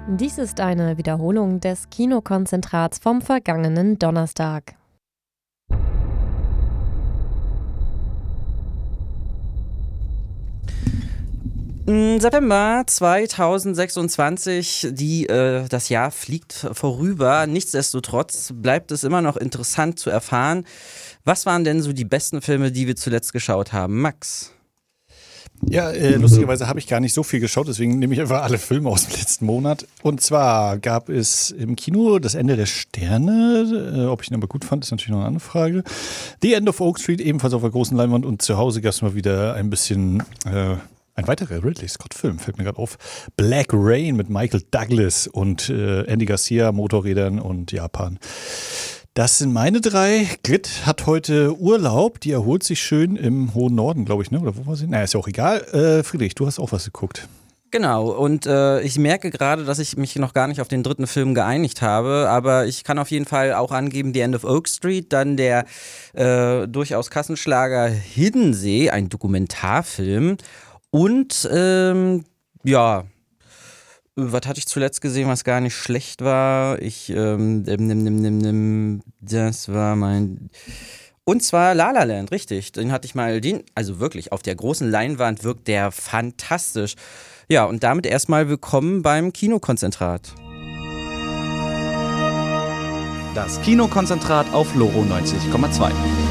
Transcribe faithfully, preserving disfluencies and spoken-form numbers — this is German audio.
Dies ist eine Wiederholung des Kinokonzentrats vom vergangenen Donnerstag. September zweitausendsechsundzwanzig, die, äh, das Jahr fliegt vorüber. Nichtsdestotrotz bleibt es immer noch interessant zu erfahren, was waren denn so die besten Filme, die wir zuletzt geschaut haben? Max? Ja, äh, lustigerweise habe ich gar nicht so viel geschaut, deswegen nehme ich einfach alle Filme aus dem letzten Monat. Und zwar gab es im Kino Das Ende der Sterne. Äh, ob ich ihn aber gut fand, ist natürlich noch eine andere Frage. The End of Oak Street, ebenfalls auf der großen Leinwand. Und zu Hause gab es mal wieder ein bisschen... Äh, Ein weiterer Ridley Scott-Film, fällt mir gerade auf. Black Rain mit Michael Douglas und äh, Andy Garcia, Motorrädern und Japan. Das sind meine drei. Grit hat heute Urlaub, die erholt sich schön im hohen Norden, glaube ich, ne? Oder wo war sie? Naja, ist ja auch egal. Äh, Friedrich, du hast auch was geguckt. Genau, und äh, ich merke gerade, dass ich mich noch gar nicht auf den dritten Film geeinigt habe, aber ich kann auf jeden Fall auch angeben, The End of Oak Street, dann der äh, durchaus Kassenschlager Hiddensee, ein Dokumentarfilm. Und, ähm, ja, was hatte ich zuletzt gesehen, was gar nicht schlecht war? Ich, ähm, nimm, nimm, nimm, nimm, das war mein... Und zwar La La Land, richtig. Den hatte ich mal, den, also wirklich, auf der großen Leinwand wirkt der fantastisch. Ja, und damit erstmal willkommen beim Kinokonzentrat. Das Kinokonzentrat auf Loro neunzig Komma zwei.